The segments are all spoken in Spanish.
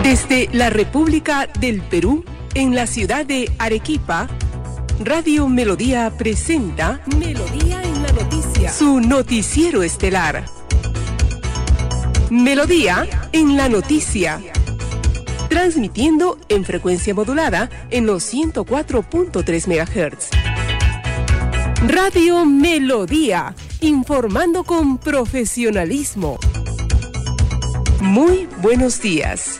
Desde la República del Perú, en la ciudad de Arequipa, Radio Melodía presenta Melodía en la Noticia, su noticiero estelar. Melodía en la Noticia, transmitiendo en frecuencia modulada en los 104.3 MHz. Radio Melodía, informando con profesionalismo. Muy buenos días.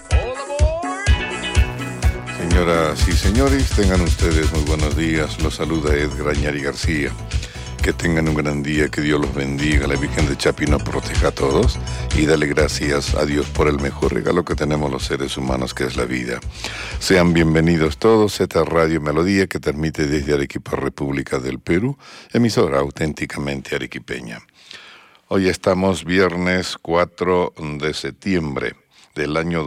Señoras y señores, tengan ustedes muy buenos días. Los saluda Edgar Añari García. Que tengan un gran día, que Dios los bendiga, la Virgen de Chapi nos proteja a todos y dale gracias a Dios por el mejor regalo que tenemos los seres humanos, que es la vida. Sean bienvenidos todos a esta Radio Melodía que transmite desde Arequipa, República del Perú, emisora auténticamente arequipeña. Hoy estamos viernes 4 de septiembre del año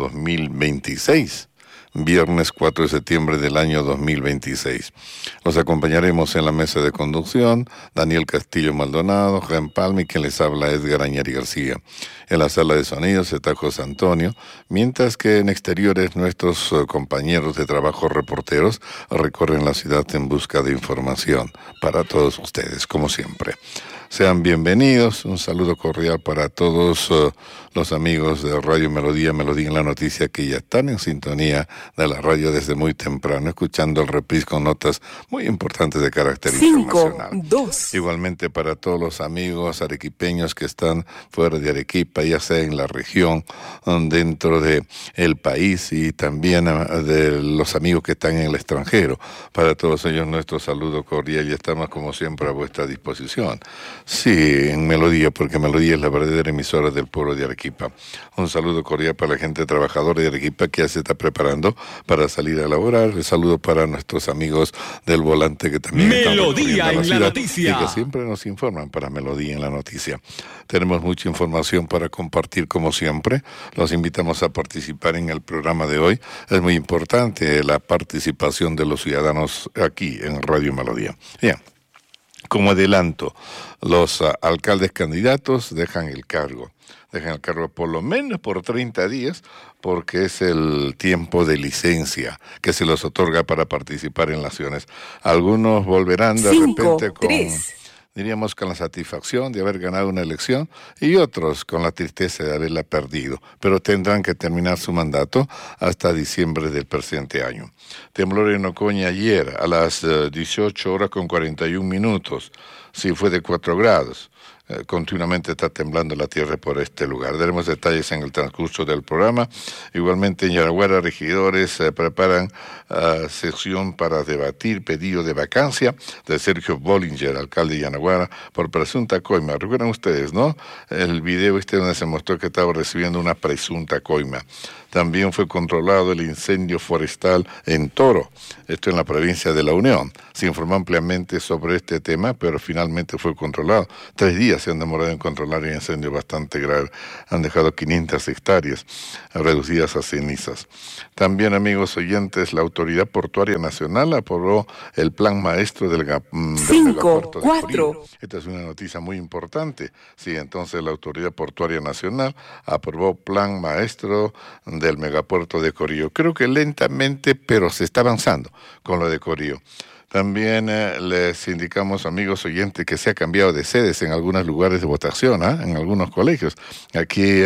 2026. Viernes 4 de septiembre del año 2026. Los acompañaremos en la mesa de conducción, Daniel Castillo Maldonado, Jean Palmi, quien les habla, Edgar Añari García. En la sala de sonidos está José Antonio, mientras que en exteriores nuestros compañeros de trabajo reporteros recorren la ciudad en busca de información para todos ustedes, como siempre. Sean bienvenidos, un saludo cordial para todos los amigos de Radio Melodía, Melodía en la Noticia, que ya están en sintonía de la radio desde muy temprano, escuchando el reprise con notas muy importantes de carácter informacional. 2. Igualmente para todos los amigos arequipeños que están fuera de Arequipa, ya sea en la región, dentro de el país, y también de los amigos que están en el extranjero. Para todos ellos nuestro saludo cordial y estamos como siempre a vuestra disposición. Sí, en Melodía, porque Melodía es la verdadera emisora del pueblo de Arequipa. Un saludo cordial para la gente trabajadora de Arequipa que ya se está preparando para salir a laborar. Un saludo para nuestros amigos del volante que también Melodía en la Noticia, y que siempre nos informan para Melodía en la Noticia. Tenemos mucha información para compartir como siempre. Los invitamos a participar en el programa de hoy. Es muy importante la participación de los ciudadanos aquí en Radio Melodía. Bien. Como adelanto, los alcaldes candidatos dejan el cargo por lo menos por 30 días, porque es el tiempo de licencia que se les otorga para participar en las acciones. Algunos volverán de repente con la satisfacción de haber ganado una elección y otros con la tristeza de haberla perdido, pero tendrán que terminar su mandato hasta diciembre del presente año. Temblor en Ocoña ayer a las 18 horas con 41 minutos, sí, fue de 4 grados. Continuamente está temblando la tierra por este lugar. Daremos detalles en el transcurso del programa. Igualmente en Yanaguara, regidores preparan sesión para debatir pedido de vacancia de Sergio Bollinger, alcalde de Yanaguara, por presunta coima. Recuerdan ustedes, ¿no? El video donde se mostró que estaba recibiendo una presunta coima. También fue controlado el incendio forestal en Toro, esto en la provincia de La Unión. Se informó ampliamente sobre este tema, pero finalmente fue controlado. 3 días se han demorado en controlar el incendio bastante grave. Han dejado 500 hectáreas reducidas a cenizas. También, amigos oyentes, la Autoridad Portuaria Nacional aprobó el plan maestro del megapuerto de Corío. Esta es una noticia muy importante. Sí, entonces la Autoridad Portuaria Nacional aprobó plan maestro del megapuerto de Corío. Creo que lentamente, pero se está avanzando con lo de Corío. También les indicamos, amigos oyentes, que se ha cambiado de sedes en algunos lugares de votación, en algunos colegios. Aquí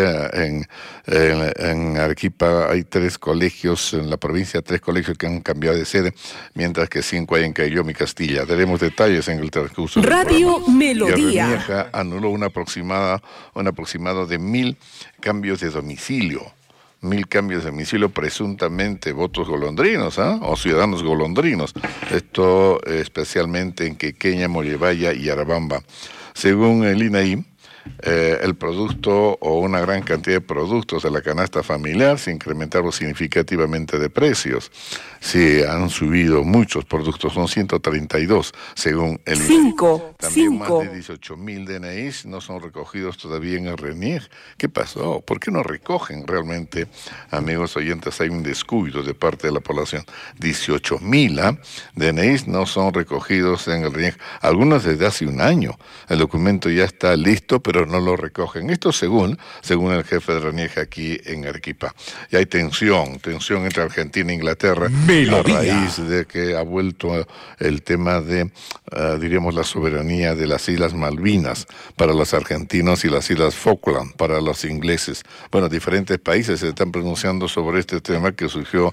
en Arequipa hay 3 colegios, en la provincia 3 colegios que han cambiado de sede, mientras que 5 hay en Cayomi, Castilla. Daremos detalles en el transcurso del Radio programa. Melodía. Bermeja anuló un aproximado de 1.000 cambios de domicilio. 1.000 cambios de domicilio, presuntamente votos golondrinos, o ciudadanos golondrinos. Esto especialmente en Quequeña, Mollevaya y Arabamba. Según el INAI, el producto o una gran cantidad de productos de la canasta familiar se incrementaron significativamente de precios. Sí, han subido muchos productos, son 132 según el INAI. También más de 18.000 DNIs no son recogidos todavía en el RENIEG. ¿Qué pasó? ¿Por qué no recogen realmente, amigos oyentes? Hay un descuido de parte de la población. 18.000 DNIs no son recogidos en el RENIEG, algunos desde hace un año. El documento ya está listo, pero no lo recogen. Esto según el jefe de RENIEC aquí en Arequipa. Y hay tensión entre Argentina e Inglaterra a raíz de que ha vuelto el tema de, diríamos, la soberanía de las Islas Malvinas para los argentinos y las Islas Falkland para los ingleses. Bueno, diferentes países se están pronunciando sobre este tema que surgió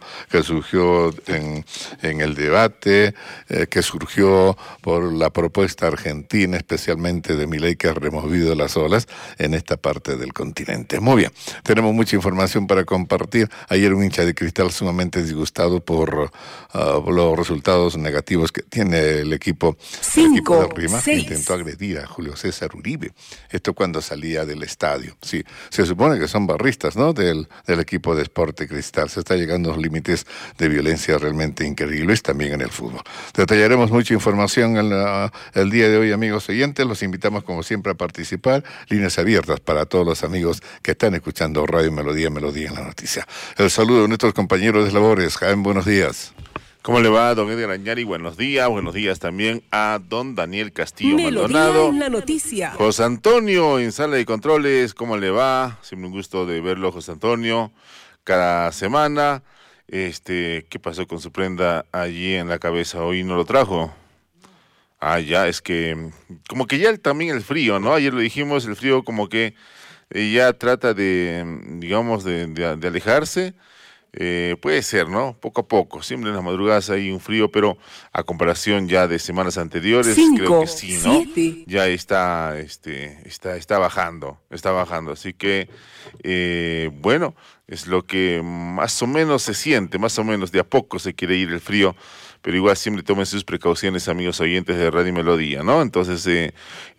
en el debate, que surgió por la propuesta argentina, especialmente de Milei, que ha removido las olas en esta parte del continente. Muy bien, tenemos mucha información para compartir. Ayer un hincha de Cristal sumamente disgustado por los resultados negativos que tiene el equipo de Rima, que intentó agredir a Julio César Uribe. Esto cuando salía del estadio. Sí, se supone que son barristas, ¿no?, del equipo de Sporting Cristal. Se está llegando a los límites de violencia realmente increíbles también en el fútbol. Detallaremos mucha información el día de hoy, amigos oyentes. Los invitamos como siempre a participar. Líneas abiertas para todos los amigos que están escuchando Radio Melodía en la noticia. El saludo de nuestros compañeros de labores. Jaén, buenos días. ¿Cómo le va, don Edgar Añari? Buenos días también a don Daniel Castillo Melodía Maldonado. En la noticia. José Antonio en sala de controles, ¿cómo le va? Siempre un gusto de verlo, José Antonio, cada semana. ¿Qué pasó con su prenda allí en la cabeza? ¿Hoy no lo trajo? Ah, ya, es que como que ya también el frío, ¿no? Ayer lo dijimos, el frío como que ya trata de, digamos, de alejarse. Puede ser, ¿no? Poco a poco. Siempre en las madrugadas hay un frío, pero a comparación ya de semanas anteriores, creo que sí, ¿no? 7. Ya está bajando. Así que, bueno, es lo que más o menos se siente, más o menos de a poco se quiere ir el frío, pero igual siempre tomen sus precauciones, amigos oyentes de Radio Melodía, ¿no? Entonces,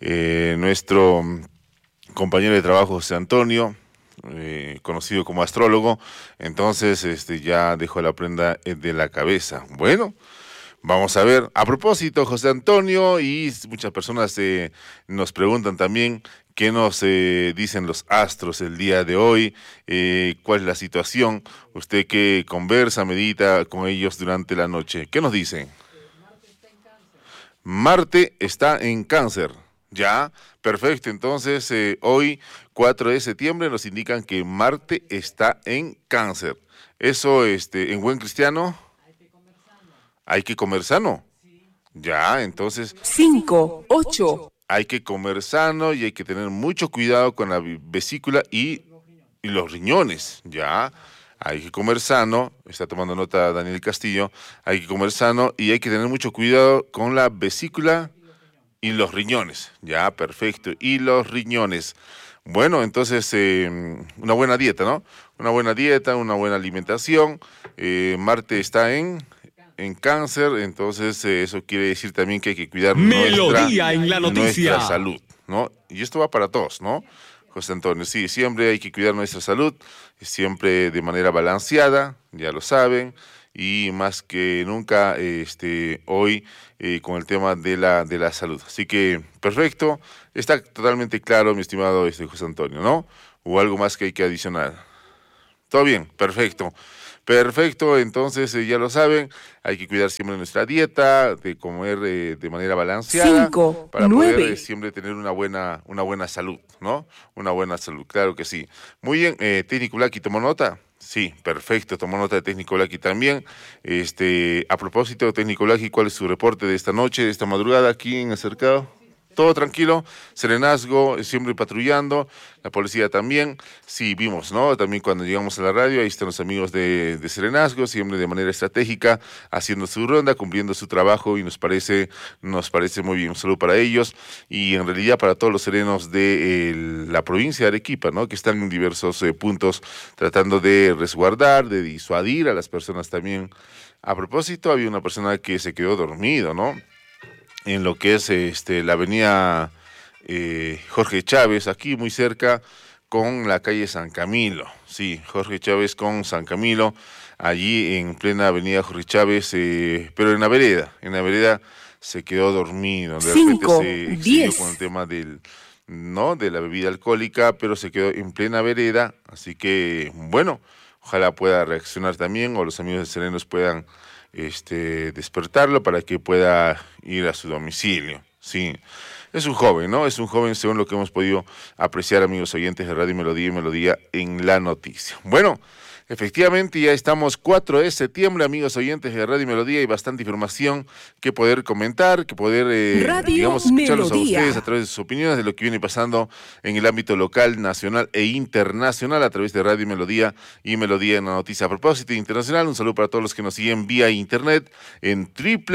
nuestro compañero de trabajo, José Antonio, conocido como astrólogo, entonces ya dejó la prenda de la cabeza. Bueno, vamos a ver, a propósito, José Antonio, y muchas personas nos preguntan también qué nos dicen los astros el día de hoy, cuál es la situación, usted que conversa, medita con ellos durante la noche, ¿qué nos dicen? Marte está en Cáncer. Ya, perfecto. Entonces, hoy, 4 de septiembre, nos indican que Marte está en Cáncer. Eso, en buen cristiano, hay que comer sano. Ya, entonces, 5, 8. hay que comer sano y hay que tener mucho cuidado con la vesícula y los riñones. Ya, hay que comer sano. Está tomando nota Daniel Castillo. Hay que comer sano y hay que tener mucho cuidado con la vesícula y los riñones. Ya, perfecto. Y los riñones. Bueno, entonces, una buena dieta, ¿no? Una buena dieta, una buena alimentación. Marte está en Cáncer, entonces eso quiere decir también que hay que cuidar Melodía en la noticia. nuestra salud, ¿no? Y esto va para todos, ¿no? José Antonio, sí, siempre hay que cuidar nuestra salud, siempre de manera balanceada, ya lo saben, y más que nunca hoy con el tema de la salud. Así que, perfecto, está totalmente claro, mi estimado José Antonio, ¿no? ¿O algo más que hay que adicionar? ¿Todo bien? Perfecto. Perfecto, entonces ya lo saben, hay que cuidar siempre nuestra dieta, de comer de manera balanceada, 5, para 9. poder siempre tener una buena salud, ¿no? Una buena salud, claro que sí. Muy bien, técnico Blackie, ¿tomó nota? Sí, perfecto, tomó nota de técnico Blackie también. A propósito, técnico Blackie, ¿cuál es su reporte de esta noche, de esta madrugada aquí en el cercado? Todo tranquilo, serenazgo, siempre patrullando, la policía también, sí, vimos, ¿no? También cuando llegamos a la radio, ahí están los amigos de serenazgo, siempre de manera estratégica, haciendo su ronda, cumpliendo su trabajo y nos parece muy bien. Un saludo para ellos y en realidad para todos los serenos de la provincia de Arequipa, ¿no? Que están en diversos puntos tratando de resguardar, de disuadir a las personas también. A propósito, había una persona que se quedó dormido, ¿no? En lo que es la avenida Jorge Chávez, aquí muy cerca con la calle San Camilo. Sí, Jorge Chávez con San Camilo, allí en plena avenida Jorge Chávez, pero en la vereda se quedó dormido. De repente se excedió con el tema de la bebida alcohólica, pero se quedó en plena vereda, así que, bueno, ojalá pueda reaccionar también, o los amigos de Serenos puedan despertarlo para que pueda ir a su domicilio. Sí, Es un joven, ¿no? Es un joven según lo que hemos podido apreciar, amigos oyentes de Radio Melodía y Melodía en la noticia. Bueno, efectivamente ya estamos 4 de septiembre, amigos oyentes de Radio Melodía, y bastante información que poder comentar, que poder, digamos, escucharlos Melodía. a ustedes a través de sus opiniones de lo que viene pasando en el ámbito local, nacional e internacional a través de Radio Melodía y Melodía en la noticia. A propósito internacional, un saludo para todos los que nos siguen vía internet en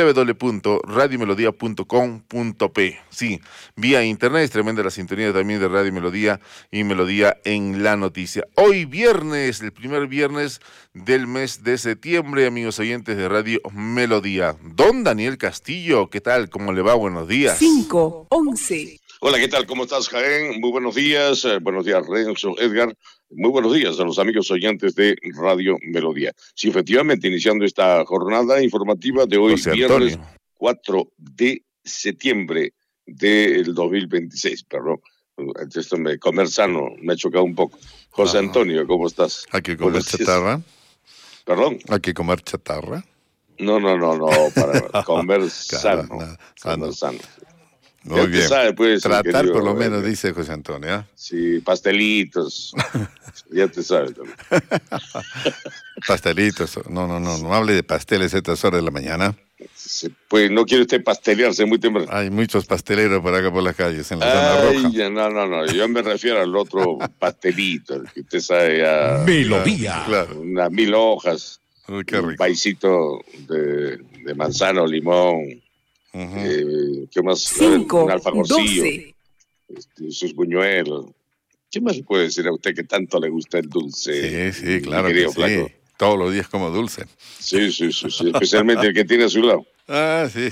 www.radiomelodía.com.p. Sí, vía internet, es tremenda la sintonía también de Radio Melodía y Melodía en la noticia. Hoy viernes, el primer viernes del mes de septiembre, amigos oyentes de Radio Melodía. Don Daniel Castillo, ¿qué tal? ¿Cómo le va? Buenos días. 5:11. Hola, ¿qué tal? ¿Cómo estás, Jaén? Muy buenos días. Buenos días, Renzo, Edgar. Muy buenos días a los amigos oyentes de Radio Melodía. Sí, efectivamente, iniciando esta jornada informativa de hoy, José viernes Antonio. 4 de septiembre del 2026. Perdón, esto comer sano me ha chocado un poco. José Antonio, ¿cómo estás? Hay que comer Buenos días. chatarra. ¿Perdón? Hay que comer chatarra. No, para comer sano. Sano. Comer sano. Muy Ya bien. te sabe, pues, Tratar querido, por lo menos, dice José Antonio. ¿Eh? Sí, pastelitos. Ya te sabes también. Pastelitos. No hable de pasteles a estas horas de la mañana. Pues no quiere usted pastelearse muy temprano. Hay muchos pasteleros por acá por las calles, en la zona roja. Ya, no, yo me refiero al otro pastelito, el que usted sabe ya, Melodía. Claro. unas 1000 hojas, Uy, qué un rico. paisito de manzana o limón, ¿qué más? A ver, un alfajorcillo, 5:12. sus buñuelos. ¿Qué más le puede decir a usted que tanto le gusta el dulce? Sí, claro mi que querido sí. flaco? Todos los días como dulce. Sí, especialmente el que tiene a su lado. Ah, sí.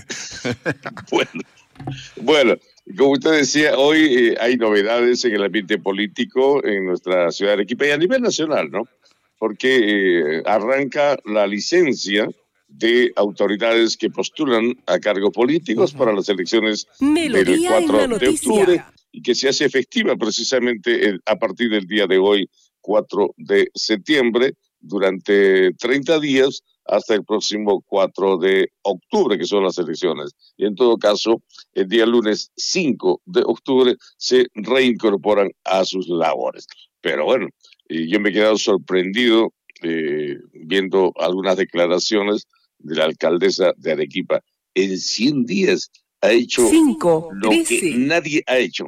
Bueno, como usted decía, hoy hay novedades en el ambiente político en nuestra ciudad de Arequipa y a nivel nacional, ¿no? Porque arranca la licencia de autoridades que postulan a cargos políticos para las elecciones del Melodía en 4 la de noticia. octubre y que se hace efectiva precisamente a partir del día de hoy, 4 de septiembre, durante 30 días hasta el próximo 4 de octubre, que son las elecciones. Y en todo caso, el día lunes 5 de octubre se reincorporan a sus labores. Pero bueno, yo me he quedado sorprendido viendo algunas declaraciones de la alcaldesa de Arequipa. En 100 días ha hecho lo que 5:13. nadie ha hecho.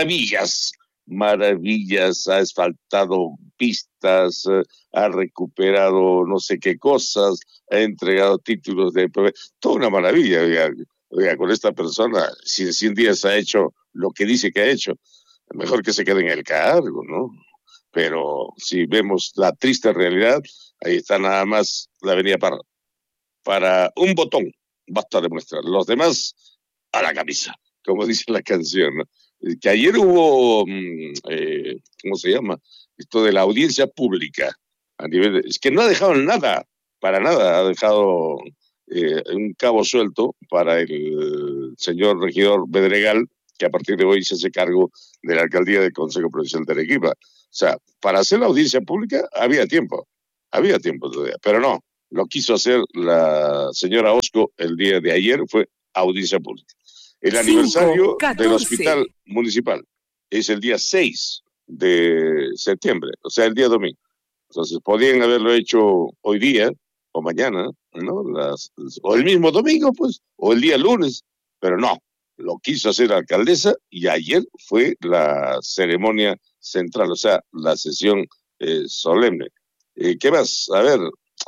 Maravillas, ha asfaltado pistas, ha recuperado no sé qué cosas, ha entregado títulos de... Toda una maravilla, oiga, con esta persona, si en 100 días ha hecho lo que dice que ha hecho, mejor que se quede en el cargo, ¿no? Pero si vemos la triste realidad, ahí está nada más la avenida para un botón, basta demostrar. Los demás, a la camisa, como dice la canción, ¿no? Que ayer hubo, ¿cómo se llama? Esto de la audiencia pública. Es que no ha dejado nada, para nada, ha dejado un cabo suelto para el señor regidor Bedregal, que a partir de hoy se hace cargo de la alcaldía del Consejo Provincial de Arequipa. O sea, para hacer la audiencia pública había tiempo todavía, pero no, lo quiso hacer la señora Osco el día de ayer, fue audiencia pública. El aniversario 5:14. del hospital municipal es el día 6 de septiembre, o sea, el día domingo. Entonces, podían haberlo hecho hoy día o mañana, ¿no? O el mismo domingo, pues, o el día lunes, pero no, lo quiso hacer la alcaldesa y ayer fue la ceremonia central, o sea, la sesión solemne. ¿Qué más? A ver,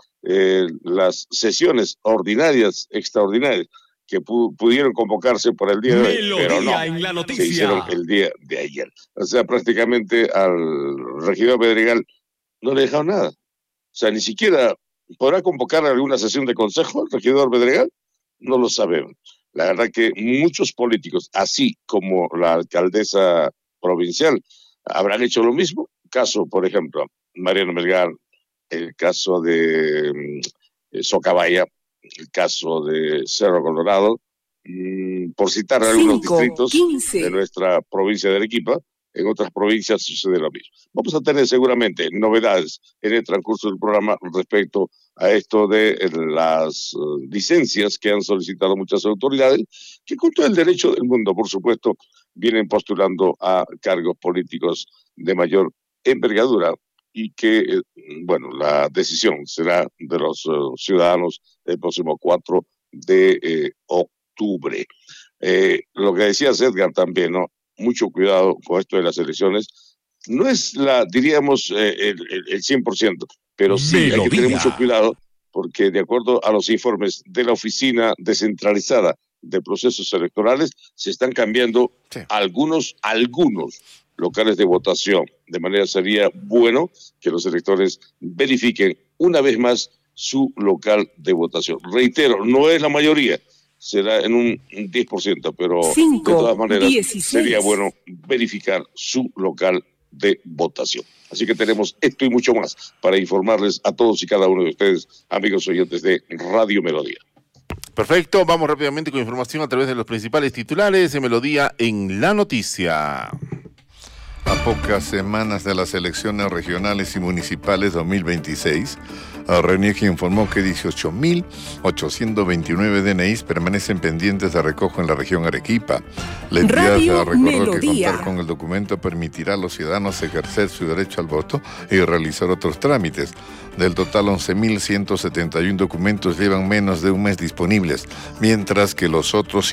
las sesiones ordinarias, extraordinarias, que pudieron convocarse por el día de hoy, pero no, en la se hicieron el día de ayer. O sea, prácticamente al regidor Pedregal no le dejaron nada. O sea, ni siquiera podrá convocar alguna sesión de consejo el regidor Pedregal, no lo sabemos. La verdad que muchos políticos, así como la alcaldesa provincial, habrán hecho lo mismo. Caso, por ejemplo, Mariano Melgar, el caso de Socabaya, el caso de Cerro Colorado, por citar algunos distritos 5:15. de nuestra provincia de Arequipa. En otras provincias sucede lo mismo. Vamos a tener seguramente novedades en el transcurso del programa respecto a esto de las licencias que han solicitado muchas autoridades, que con todo el derecho del mundo, por supuesto, vienen postulando a cargos políticos de mayor envergadura y que, bueno, la decisión será de los ciudadanos el próximo 4 de octubre. Lo que decía Edgar también, ¿no? Mucho cuidado con esto de las elecciones. No es diríamos, el 100%, pero sí hay que tener mucho cuidado porque de acuerdo a los informes de la Oficina Descentralizada de Procesos Electorales, se están cambiando algunos locales de votación. De manera sería bueno que los electores verifiquen una vez más su local de votación. Reitero, no es la mayoría, será en un 10%, pero 5, de todas maneras 16. Sería bueno verificar su local de votación. Así que tenemos esto y mucho más para informarles a todos y cada uno de ustedes, amigos oyentes de Radio Melodía. Perfecto, vamos rápidamente con información a través de los principales titulares de Melodía en la Noticia. A pocas semanas de las elecciones regionales y municipales 2026, RENIEC informó que 18.829 DNIs permanecen pendientes de recojo en la región Arequipa. La entidad recordó que contar con el documento permitirá a los ciudadanos ejercer su derecho al voto y realizar otros trámites. Del total, 11.171 documentos llevan menos de un mes disponibles, mientras que los otros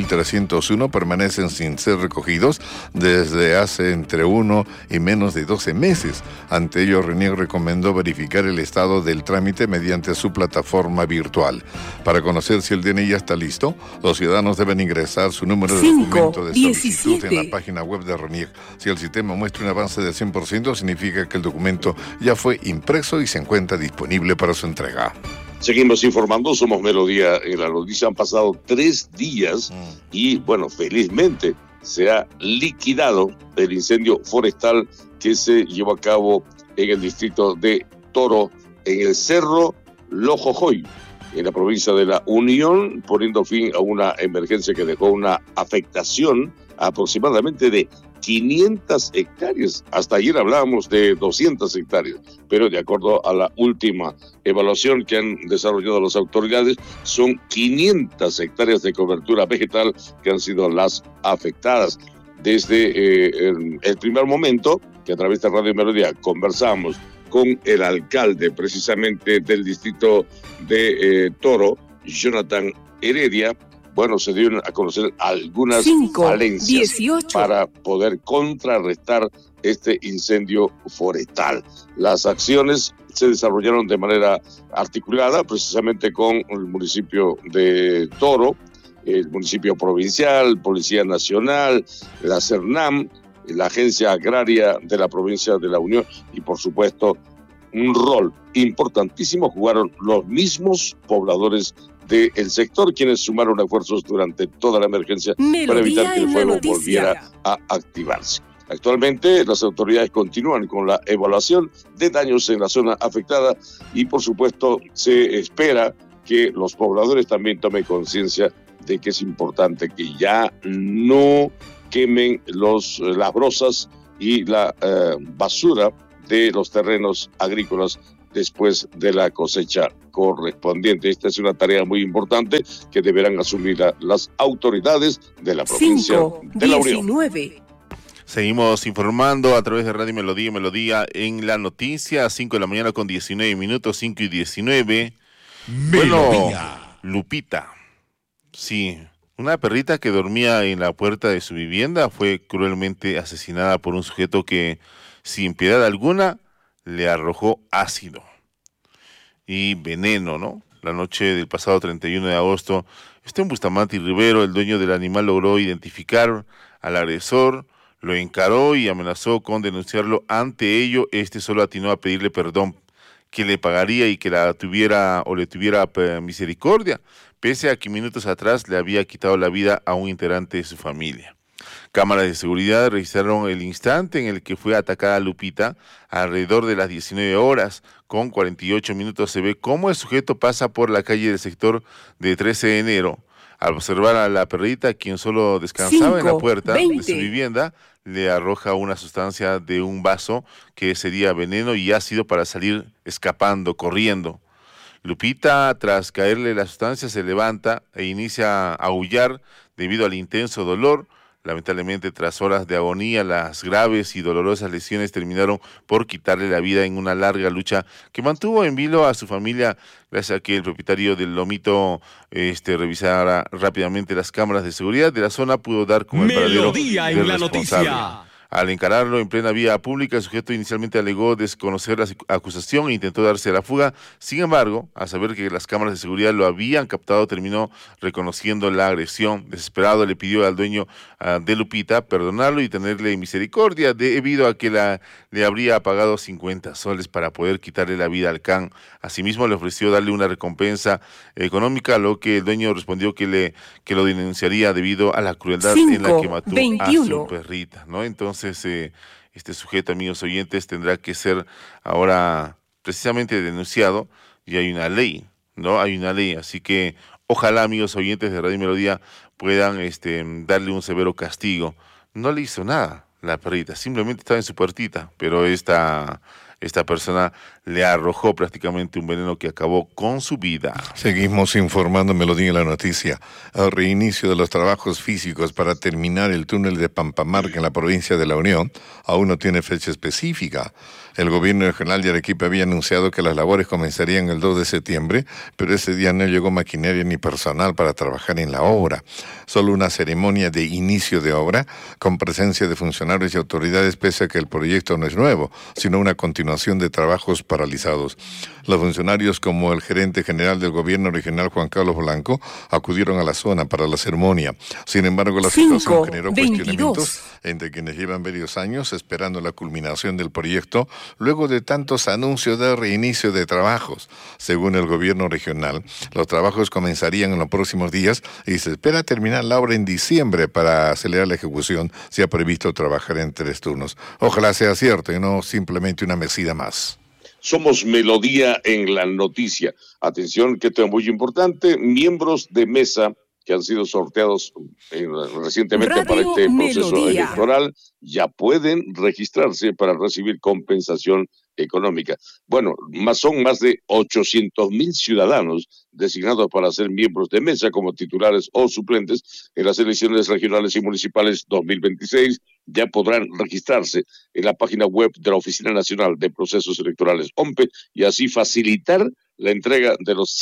5.301 permanecen sin ser recogidos desde hace entre 1 y menos de 12 meses. Ante ello, RENIEC recomendó verificar el estado del trámite mediante su plataforma virtual. Para conocer si el DNI ya está listo, los ciudadanos deben ingresar su número de documento de solicitud en la página web de RENIEC. Si el sistema muestra un avance del 100%, significa que el documento ya fue impreso y se encuentra disponible para su entrega. Seguimos informando, somos Melodía en la Noticia. Han pasado 3 días y, bueno, felizmente se ha liquidado el incendio forestal que se llevó a cabo en el distrito de Toro, en el Cerro Lojojoy, en la provincia de La Unión, poniendo fin a una emergencia que dejó una afectación aproximadamente de 500 hectáreas. Hasta ayer hablábamos de 200 hectáreas, pero de acuerdo a la última evaluación que han desarrollado las autoridades, son 500 hectáreas de cobertura vegetal que han sido las afectadas. Desde el primer momento que a través de Radio Melodía conversamos con el alcalde precisamente del distrito de Toro, Jonathan Heredia, bueno, se dieron a conocer algunas falencias para poder contrarrestar este incendio forestal. Las acciones se desarrollaron de manera articulada, precisamente con el municipio de Toro, el municipio provincial, Policía Nacional, la CERNAM, la Agencia Agraria de la provincia de La Unión y, por supuesto, un rol importantísimo jugaron los mismos pobladores del sector, quienes sumaron esfuerzos durante toda la emergencia para evitar que el fuego volviera a activarse. Actualmente las autoridades continúan con la evaluación de daños en la zona afectada y por supuesto se espera que los pobladores también tomen conciencia de que es importante que ya no quemen las brozas y la basura de los terrenos agrícolas después de la cosecha correspondiente. Esta es una tarea muy importante que deberán asumir las autoridades de la provincia de La Unión. Seguimos informando a través de Radio Melodía, Melodía en la Noticia, 5 de la mañana con 19 minutos, 5 y 19. Bueno, Lupita, sí, una perrita que dormía en la puerta de su vivienda fue cruelmente asesinada por un sujeto que, sin piedad alguna, le arrojó ácido y veneno, ¿no? La noche del pasado 31 de agosto, en Bustamante y Rivero, el dueño del animal logró identificar al agresor, lo encaró y amenazó con denunciarlo. Ante ello, solo atinó a pedirle perdón, que le pagaría y que le tuviera misericordia, pese a que minutos atrás le había quitado la vida a un integrante de su familia. Cámaras de seguridad registraron el instante en el que fue atacada Lupita. Alrededor de las 19 horas, con 48 minutos, se ve cómo el sujeto pasa por la calle del sector de 13 de enero. Al observar a la perrita, quien solo descansaba en la puerta de su vivienda, le arroja una sustancia de un vaso que sería veneno y ácido para salir escapando, corriendo. Lupita, tras caerle la sustancia, se levanta e inicia a aullar debido al intenso dolor. Lamentablemente, tras horas de agonía, las graves y dolorosas lesiones terminaron por quitarle la vida en una larga lucha que mantuvo en vilo a su familia, gracias a que el propietario del lomito revisara rápidamente las cámaras de seguridad de la zona, pudo dar con el paradero del responsable. Al encararlo en plena vía pública, el sujeto inicialmente alegó desconocer la acusación e intentó darse a la fuga. Sin embargo, al saber que las cámaras de seguridad lo habían captado, terminó reconociendo la agresión. Desesperado, le pidió al dueño de Lupita perdonarlo y tenerle misericordia, debido a que le habría pagado 50 soles para poder quitarle la vida al can. Asimismo, le ofreció darle una recompensa económica, a lo que el dueño respondió que lo denunciaría debido a la crueldad en la que mató a su perrita, ¿no? Entonces, este sujeto, amigos oyentes, tendrá que ser ahora precisamente denunciado, y hay una ley, ¿no? Hay una ley, así que ojalá, amigos oyentes de Radio Melodía, puedan darle un severo castigo. No le hizo nada la perrita, simplemente estaba en su puertita, pero esta persona le arrojó prácticamente un veneno que acabó con su vida. Seguimos informando Melodía en la noticia. El reinicio de los trabajos físicos para terminar el túnel de Pampamarca en la provincia de La Unión aún no tiene fecha específica. El gobierno regional de Arequipa había anunciado que las labores comenzarían el 2 de septiembre, pero ese día no llegó maquinaria ni personal para trabajar en la obra. Solo una ceremonia de inicio de obra con presencia de funcionarios y autoridades, pese a que el proyecto no es nuevo, sino una continuación de trabajos paralizados. Los funcionarios, como el gerente general del gobierno regional, Juan Carlos Blanco, acudieron a la zona para la ceremonia. Sin embargo, la situación generó cuestionamientos entre quienes llevan varios años esperando la culminación del proyecto, luego de tantos anuncios de reinicio de trabajos. Según el gobierno regional, los trabajos comenzarían en los próximos días y se espera terminar la obra en diciembre para acelerar la ejecución. Se ha previsto trabajar en 3 turnos. Ojalá sea cierto y no simplemente una mesida más. Somos Melodía en la noticia. Atención, que esto es muy importante. Miembros de mesa que han sido sorteados recientemente para este proceso electoral ya pueden registrarse para recibir compensación económica. Bueno, son más de 800,000 ciudadanos designados para ser miembros de mesa como titulares o suplentes en las elecciones regionales y municipales 2026. Ya podrán registrarse en la página web de la Oficina Nacional de Procesos Electorales, OMPE, y así facilitar la entrega de los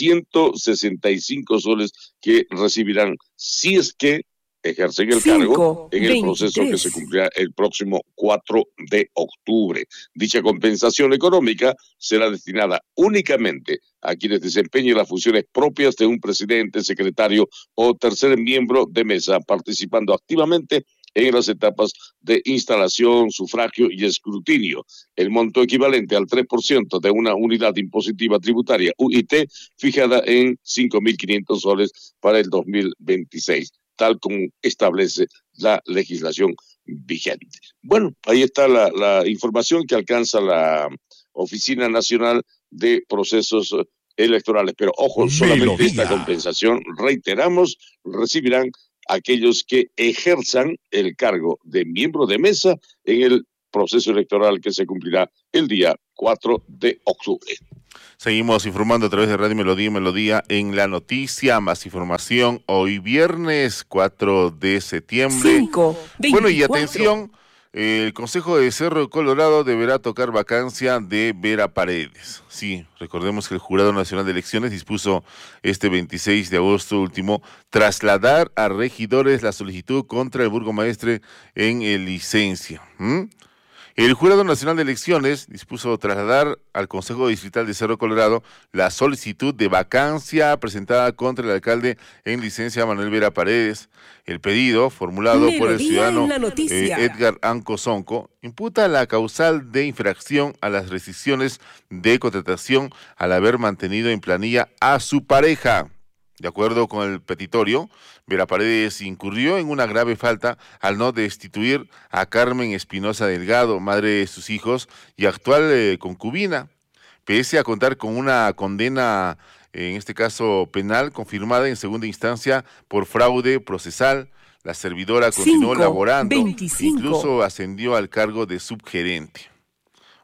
165 soles que recibirán si es que ejercen el cargo en el proceso que se cumplirá el próximo 4 de octubre. Dicha compensación económica será destinada únicamente a quienes desempeñen las funciones propias de un presidente, secretario o tercer miembro de mesa, participando activamente en las etapas de instalación, sufragio y escrutinio. El monto equivalente al 3% de una unidad impositiva tributaria UIT, fijada en 5.500 soles para el 2026, tal como establece la legislación vigente. Bueno, ahí está la información que alcanza la Oficina Nacional de Procesos Electorales. Pero ojo, solamente esta compensación, reiteramos, recibirán aquellos que ejerzan el cargo de miembro de mesa en el proceso electoral que se cumplirá el día 4 de octubre. Seguimos informando a través de Radio Melodía y Melodía en la noticia. Más información hoy viernes 4 de septiembre. Bueno, y atención, el Consejo de Cerro Colorado deberá tocar vacancia de Vera Paredes. Sí, recordemos que el Jurado Nacional de Elecciones dispuso este 26 de agosto último trasladar a regidores la solicitud contra el burgomaestre en licencia. El Jurado Nacional de Elecciones dispuso trasladar al Consejo Distrital de Cerro Colorado la solicitud de vacancia presentada contra el alcalde en licencia Manuel Vera Paredes. El pedido, formulado por el ciudadano Edgar Anco Sonco, imputa la causal de infracción a las restricciones de contratación al haber mantenido en planilla a su pareja. De acuerdo con el petitorio, Vera Paredes incurrió en una grave falta al no destituir a Carmen Espinosa Delgado, madre de sus hijos y actual concubina, pese a contar con una condena, en este caso penal, confirmada en segunda instancia por fraude procesal. La servidora continuó laborando, incluso ascendió al cargo de subgerente.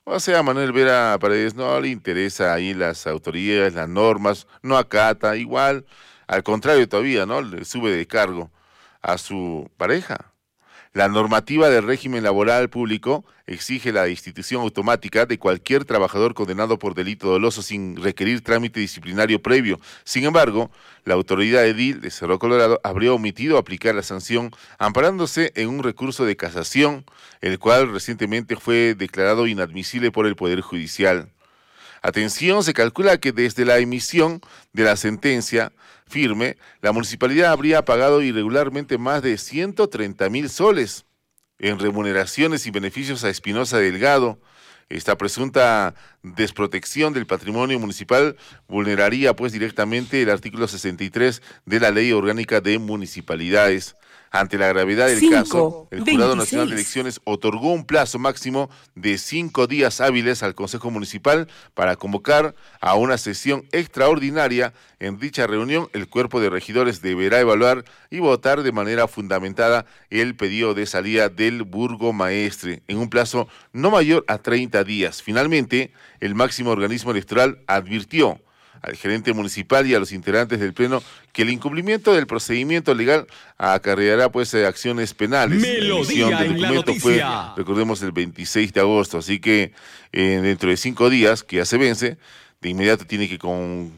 O sea, Manuel Vera Paredes no le interesa ahí las autoridades, las normas, no acata, igual, al contrario todavía, ¿no? Le sube de cargo a su pareja. La normativa del régimen laboral público exige la destitución automática de cualquier trabajador condenado por delito doloso sin requerir trámite disciplinario previo. Sin embargo, la autoridad edil de Cerro Colorado habría omitido aplicar la sanción amparándose en un recurso de casación, el cual recientemente fue declarado inadmisible por el Poder Judicial. Atención, se calcula que desde la emisión de la sentencia firme, la municipalidad habría pagado irregularmente más de 130.000 soles en remuneraciones y beneficios a Espinosa Delgado. Esta presunta desprotección del patrimonio municipal vulneraría pues directamente el artículo 63 de la Ley Orgánica de Municipalidades. Ante la gravedad del caso, el Jurado Nacional de Elecciones otorgó un plazo máximo de 5 días hábiles al Consejo Municipal para convocar a una sesión extraordinaria. En dicha reunión, el cuerpo de regidores deberá evaluar y votar de manera fundamentada el pedido de salida del burgomaestre en un plazo no mayor a 30 días. Finalmente, el máximo organismo electoral advirtió al gerente municipal y a los integrantes del pleno que el incumplimiento del procedimiento legal acarreará pues acciones penales. Melodía en la noticia. Fue, recordemos, el 26 de agosto, así que dentro de 5 días, que ya se vence, de inmediato tiene que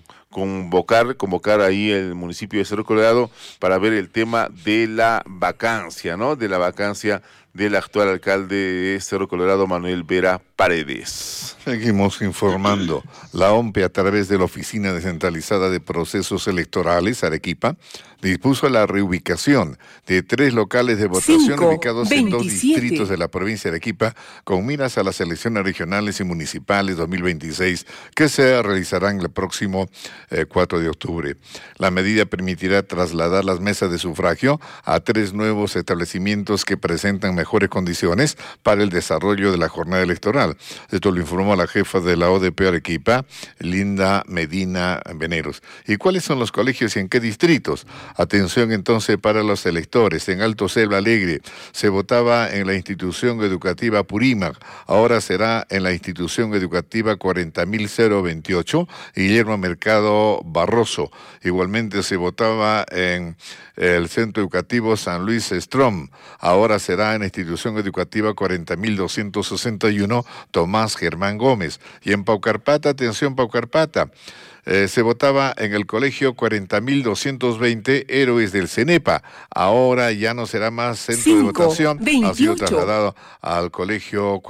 convocar ahí el municipio de Cerro Colorado para ver el tema de la vacancia, ¿no? De la vacancia del actual alcalde de Cerro Colorado, Manuel Vera Paredes. Seguimos informando. La OMPE, a través de la Oficina Descentralizada de Procesos Electorales, Arequipa, dispuso la reubicación de 3 locales de votación ubicados en 2 distritos de la provincia de Arequipa, con miras a las elecciones regionales y municipales 2026, que se realizarán el próximo 4 de octubre. La medida permitirá trasladar las mesas de sufragio a 3 nuevos establecimientos que presentan mejores condiciones para el desarrollo de la jornada electoral. Esto lo informó la jefa de la ODP Arequipa, Linda Medina Veneros. ¿Y cuáles son los colegios y en qué distritos? Atención entonces para los electores. En Alto Selva Alegre se votaba en la institución educativa Purímac, ahora será en la institución educativa 40.028, Guillermo Mercado Barroso. Igualmente se votaba en el centro educativo San Luis Strom, ahora será en la institución educativa 40.261, Tomás Germán Gómez. Y en Paucarpata, atención Paucarpata, se votaba en el colegio 40.220, Héroes del CENEPA. Ahora ya no será más centro de votación, 28. Ha sido trasladado al colegio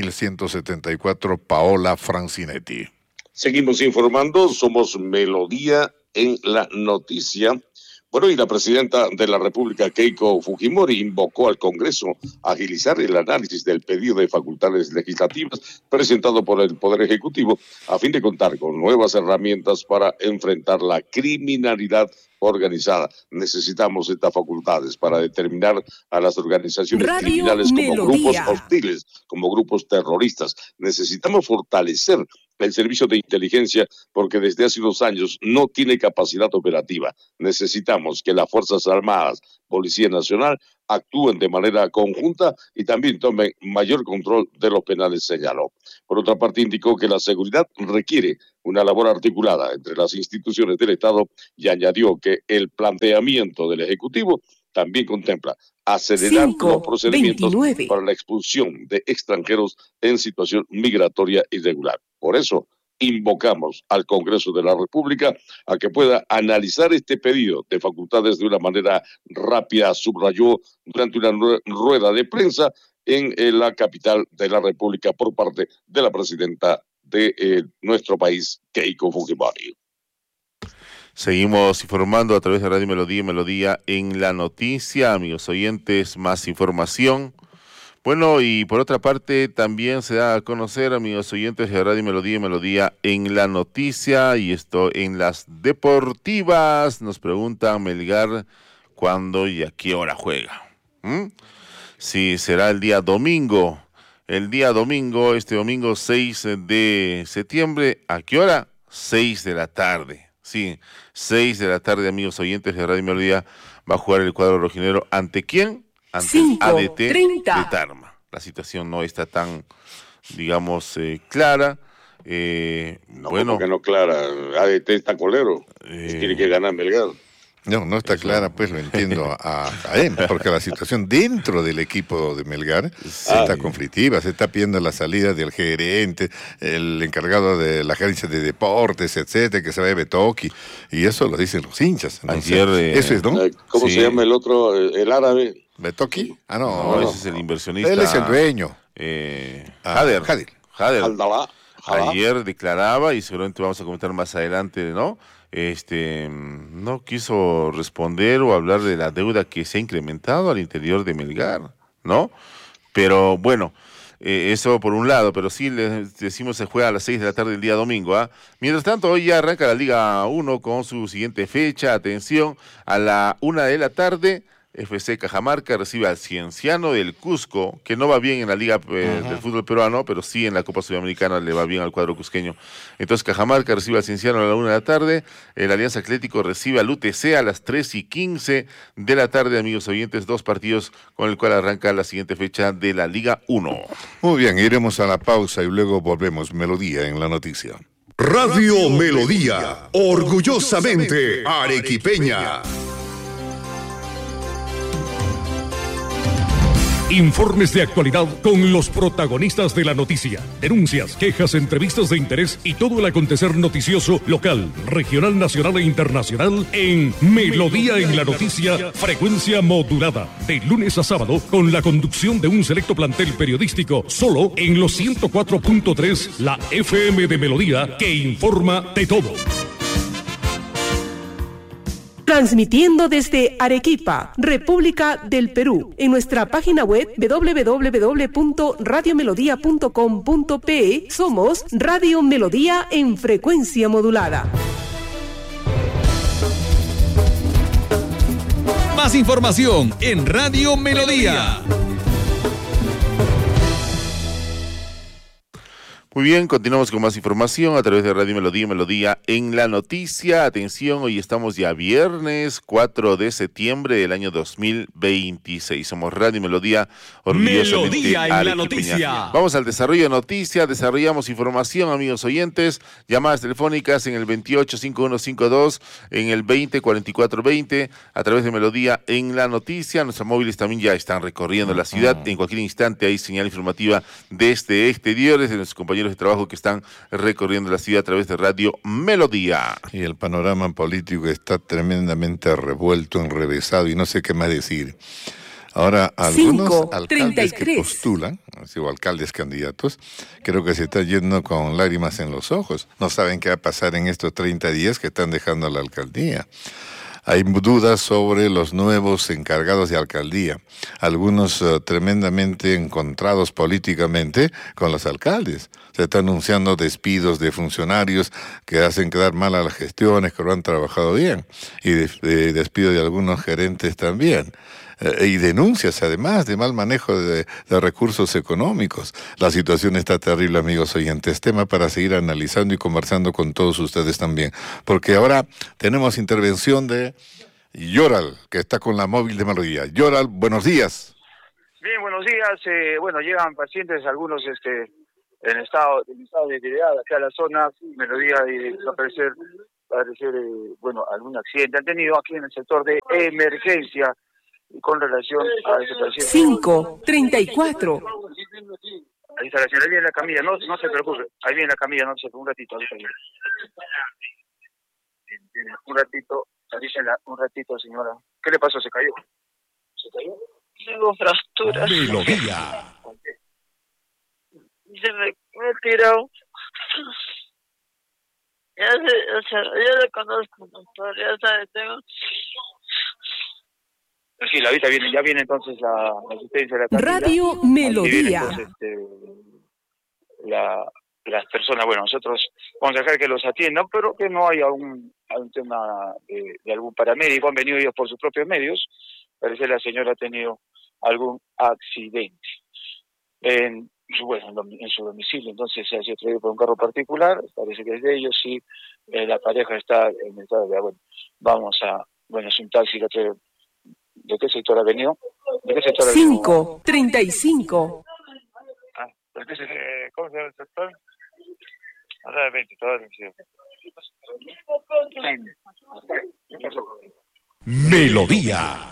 40.174, Paola Francinetti. Seguimos informando, somos Melodía en la noticia. Bueno, y la presidenta de la República, Keiko Fujimori, invocó al Congreso a agilizar el análisis del pedido de facultades legislativas presentado por el Poder Ejecutivo a fin de contar con nuevas herramientas para enfrentar la criminalidad organizada. Necesitamos estas facultades para determinar a las organizaciones criminales como grupos hostiles, como grupos terroristas. Necesitamos fortalecer el servicio de inteligencia porque desde hace 2 años no tiene capacidad operativa. Necesitamos que las Fuerzas Armadas, Policía Nacional, actúen de manera conjunta y también tomen mayor control de los penales, señaló. Por otra parte, indicó que la seguridad requiere una labor articulada entre las instituciones del Estado y añadió que el planteamiento del Ejecutivo también contempla acelerar los procedimientos para la expulsión de extranjeros en situación migratoria irregular. Por eso, invocamos al Congreso de la República a que pueda analizar este pedido de facultades de una manera rápida, subrayó durante una rueda de prensa en la capital de la República por parte de la presidenta de nuestro país, Keiko Fujimori. Seguimos informando a través de Radio Melodía, Melodía en la noticia. Amigos oyentes, más información. Bueno, y por otra parte también se da a conocer, amigos oyentes de Radio Melodía, Melodía en la noticia, y esto en las deportivas. Nos pregunta Melgar cuándo y a qué hora juega. Sí, será el día domingo. Este domingo 6 de septiembre. ¿A qué hora? 6 de la tarde. Sí, 6 de la tarde, amigos oyentes de Radio Melodía, va a jugar el cuadro rojinegro. ¿Ante quién? Ante el ADT de Tarma. La situación no está tan digamos, clara. No, bueno, como que no clara. ADT está colero. Tiene que ganar Melgar. No está clara, pues lo entiendo a él, porque la situación dentro del equipo de Melgar está conflictiva, se está pidiendo la salida del gerente, el encargado de la agencia de deportes, etcétera, que se vaya Betoki, y eso lo dicen los hinchas. Ayer, eso es, ¿no? ¿Cómo se llama el otro, el árabe? ¿Betoki? No, ese es el inversionista. Él es el dueño. Hader. Aldalá. Ayer declaraba, y seguramente vamos a comentar más adelante, ¿no? No quiso responder o hablar de la deuda que se ha incrementado al interior de Melgar, ¿no? Pero bueno, eso por un lado, pero sí les decimos se juega a las 6 de la tarde el día domingo, ¿ah? Mientras tanto, hoy ya arranca la Liga 1 con su siguiente fecha, atención, a la 1 de la tarde, FC Cajamarca recibe al Cienciano del Cusco, que no va bien en la Liga del fútbol peruano, pero sí en la Copa Sudamericana le va bien al cuadro cusqueño. Entonces Cajamarca recibe al Cienciano a la 1 de la tarde, el Alianza Atlético recibe al UTC a las 3:15 de la tarde, amigos oyentes, 2 partidos con el cual arranca la siguiente fecha de la Liga 1. Muy bien, iremos a la pausa y luego volvemos. Melodía en la noticia. Radio Melodía, orgullosamente arequipeña. Informes de actualidad con los protagonistas de la noticia. Denuncias, quejas, entrevistas de interés y todo el acontecer noticioso local, regional, nacional e internacional en Melodía en la Noticia, frecuencia modulada. De lunes a sábado con la conducción de un selecto plantel periodístico solo en los 104.3, la FM de Melodía que informa de todo. Transmitiendo desde Arequipa, República del Perú, en nuestra página web www.radiomelodía.com.pe. Somos Radio Melodía en frecuencia modulada. Más información en Radio Melodía. Muy bien, continuamos con más información a través de Radio Melodía, Melodía en la noticia. Atención, hoy estamos ya viernes 4 de septiembre del año 2026. Somos Radio Melodía, orgullosamente Melodía en la arequipeña. noticia. Vamos al desarrollo de noticias, desarrollamos información, amigos oyentes. Llamadas telefónicas en el 285152, en el 204420, a través de Melodía en la noticia. Nuestros móviles también ya están recorriendo la ciudad. En cualquier instante hay señal informativa desde exteriores de nuestros compañeros de trabajo que están recorriendo la ciudad a través de Radio Melodía. Y el panorama político está tremendamente revuelto, enrevesado y no sé qué más decir. Ahora, algunos alcaldes que postulan, o alcaldes candidatos, creo que se están yendo con lágrimas en los ojos. No saben qué va a pasar en estos 30 días que están dejando la alcaldía. Hay dudas sobre los nuevos encargados de alcaldía, algunos tremendamente encontrados políticamente con los alcaldes. Se están anunciando despidos de funcionarios que hacen quedar mal a las gestiones, que lo han trabajado bien, y despido de algunos gerentes también. Y denuncias además de mal manejo de recursos económicos. La situación está terrible, amigos oyentes. Tema para seguir analizando y conversando con todos ustedes también. Porque ahora tenemos intervención de Yoral, que está con la móvil de Melodía. Yoral, buenos días. Bien, buenos días. Bueno, llegan pacientes, algunos en estado de deteriorado hacia la zona. Melodía va a parecer algún accidente han tenido aquí en el sector de emergencia. Con relación a ese paciente. 5:34. Ahí está la señora, ahí viene la camilla, no se preocupe, ahí viene la camilla, no se preocupe, un ratito, un ratito, señora. ¿Qué le pasó? ¿Se cayó? Tengo fracturas. Melodía. Se me he tirado. Ya le conozco, doctor, ya sabe, tengo... Sí, la vista viene, ya viene entonces la asistencia de la camilla. Radio Melodía. Entonces, las personas, bueno, nosotros vamos a dejar que los atiendan, pero que no haya un tema de algún paramédico. Han venido ellos por sus propios medios. Parece que la señora ha tenido algún accidente en su domicilio. Entonces se ha sido traído por un carro particular. Parece que es de ellos. Sí, la pareja está en estado de, es un taxi que trae. ¿De qué sector ha venido? 5:35. ¿Cómo se llama el sector? Ahora de 20, todavía Melodía.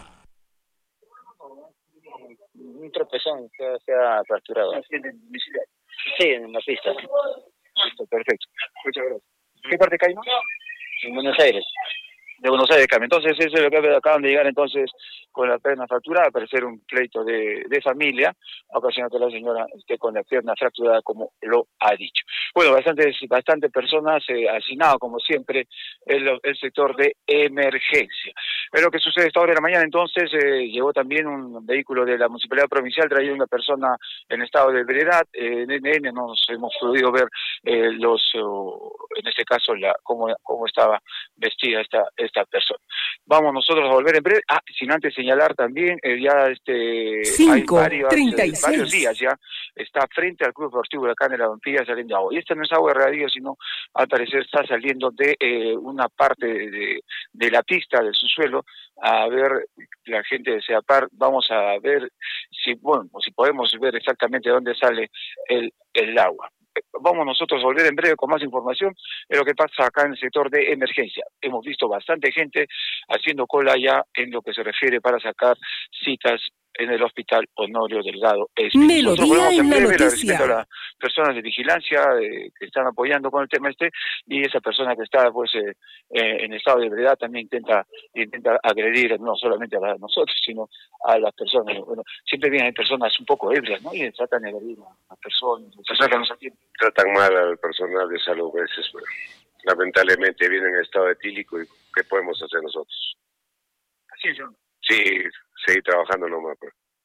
Un tropezón que se ha fracturado. Sí, en la pista. Listo, perfecto. Muchas gracias. ¿Qué parte cae, no? En Buenos Aires. De Buenos Aires, Carmen. Entonces, eso es lo que acaban de llegar entonces con la pierna fracturada, para ser un pleito de familia, ocasionando que la señora esté con la pierna fracturada, como lo ha dicho. Bueno, bastantes personas hacinadas, como siempre, el sector de emergencia. Es lo que sucede esta hora de la mañana. Entonces, llegó también un vehículo de la Municipalidad Provincial, traía una persona en estado de ebriedad. En NN nos hemos podido ver en este caso, cómo estaba vestida esta persona. Vamos nosotros a volver en breve. Sin antes señalar también, ya hay varios días ya está frente al Club Deportivo Huracán de la Vampilla saliendo agua. Y esta no es agua de radio, sino al parecer está saliendo de una parte de la pista, del subsuelo. A ver, la gente de SEAPAR, vamos a ver si podemos ver exactamente dónde sale el agua. Vamos nosotros a volver en breve con más información de lo que pasa acá en el sector de emergencia. Hemos visto bastante gente haciendo cola ya en lo que se refiere para sacar citas en el Hospital Honorio Delgado. Melodía en la noticia. A las personas de vigilancia que están apoyando con el tema y esa persona que está en estado de ebriedad también intenta agredir no solamente a nosotros, sino a las personas. Bueno, siempre vienen personas un poco ebrias, ¿no? Y tratan de agredir a personas, tratan mal al personal de salud a veces, pero lamentablemente vienen en estado etílico. ¿Y qué podemos hacer nosotros? Así es, ¿no? Sí, seguir trabajando nomás.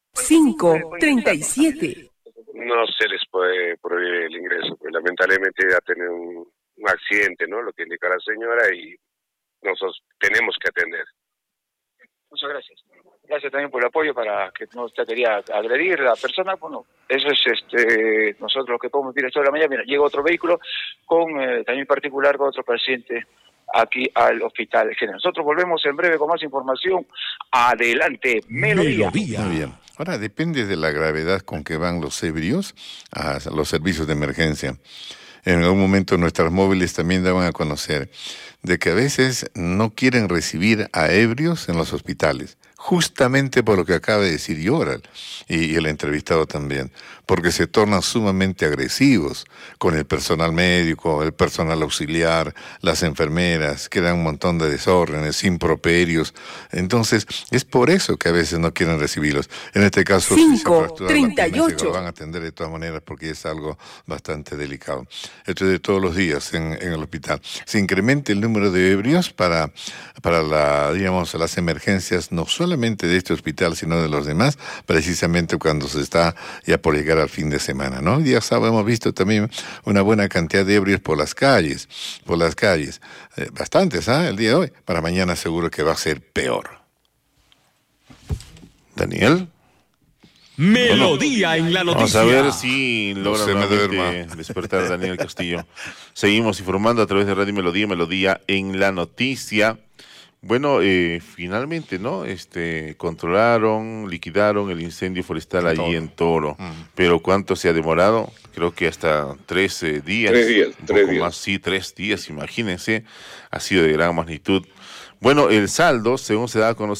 5:37. No se les puede prohibir el ingreso, pues lamentablemente ha tenido un accidente, ¿no? Lo que indica la señora, y nosotros tenemos que atender. Muchas gracias. Gracias también por el apoyo, para que no te quería agredir a la persona. Bueno, eso es nosotros lo que podemos decir esto de la mañana. Mira, llega otro vehículo también particular con otro paciente aquí al Hospital General. Nosotros volvemos en breve con más información. Adelante, Melodía. Muy bien. Ahora depende de la gravedad con que van los ebrios a los servicios de emergencia. En algún momento nuestras móviles también daban a conocer de que a veces no quieren recibir a ebrios en los hospitales, justamente por lo que acaba de decir Yoral y el entrevistado también, porque se tornan sumamente agresivos con el personal médico, el personal auxiliar, las enfermeras, quedan un montón de desórdenes, improperios. Entonces, es por eso que a veces no quieren recibirlos. En este caso, 5:38. lo van a atender de todas maneras, porque es algo bastante delicado. Esto es de todos los días en el hospital. Se incrementa el número de ebrios para las emergencias, no solamente de este hospital, sino de los demás, precisamente cuando se está ya por llegar al fin de semana, ¿no? Ya hemos visto también una buena cantidad de ebrios por las calles. Bastantes, el día de hoy. Para mañana seguro que va a ser peor. Daniel. Melodía en la noticia. Vamos a ver si logra despertar Daniel Castillo. Seguimos informando a través de Radio Melodía, Melodía en la noticia. Bueno, finalmente, ¿no? Liquidaron el incendio forestal allí en Toro. Pero ¿cuánto se ha demorado? Creo que hasta 3 días. 3 días. Un poco más, sí, 3 días, imagínense. Ha sido de gran magnitud. Bueno, el saldo, según se da a conocer,